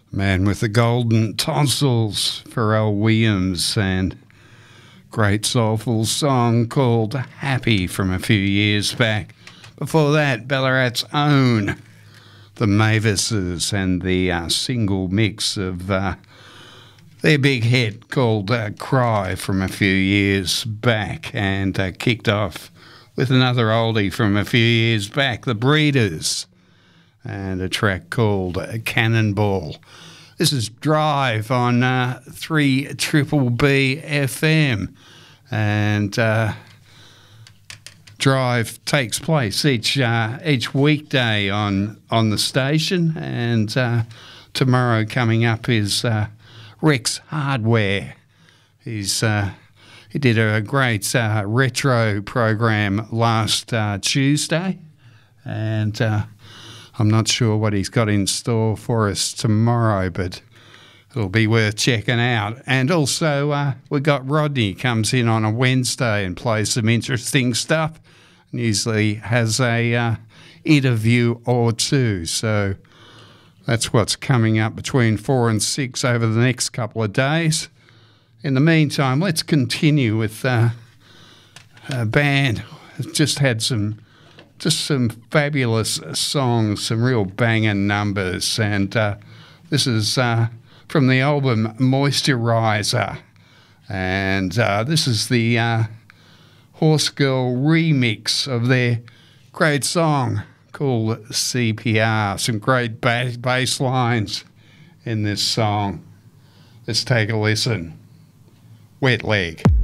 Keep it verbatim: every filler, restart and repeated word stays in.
Man with the golden tonsils, Pharrell Williams, and great soulful song called Happy from a few years back. Before that, Ballarat's own The Mavises and the uh, single mix of uh, their big hit called uh, Cry from a few years back, and uh, kicked off with another oldie from a few years back, The Breeders, and a track called Cannonball. This is Drive on uh, three Triple B F M, and uh, Drive takes place each uh, each weekday on on the station. And uh, tomorrow coming up is uh, Rex Hardware. He's uh, he did a great uh, retro program last uh, Tuesday, and Uh, I'm not sure what he's got in store for us tomorrow, but it'll be worth checking out. And also, uh, we got Rodney comes in on a Wednesday and plays some interesting stuff. And usually has a uh, interview or two. So that's what's coming up between four and six over the next couple of days. In the meantime, let's continue with uh, a band. Just had some... Just some fabulous songs, some real banging numbers. And uh, this is uh, from the album Moisturizer. And uh, this is the uh, Horse Girl remix of their great song called C P R. Some great bass, bass lines in this song. Let's take a listen. Wet Leg.